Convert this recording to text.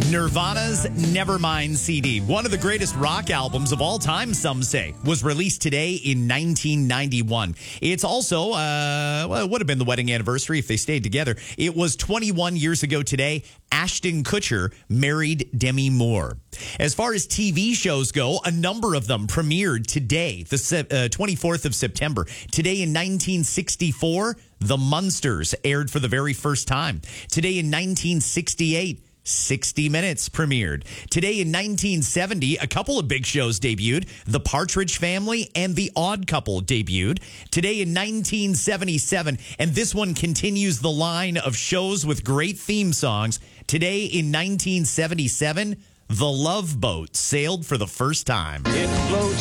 Nirvana's Nevermind CD, one of the greatest rock albums of all time, some say, was released today in 1991. It's also, it would have been the wedding anniversary if they stayed together. It was 21 years ago today. Ashton Kutcher married Demi Moore. As far as TV shows go, a number of them premiered today, the 24th of September. Today in 1964, The Munsters aired for the very first time. Today in 1968, 60 Minutes premiered. Today in 1970, a couple of big shows debuted. The Partridge Family and The Odd Couple debuted. Today in 1977, and this one continues the line of shows with great theme songs. Today in 1977, The Love Boat sailed for the first time. It floats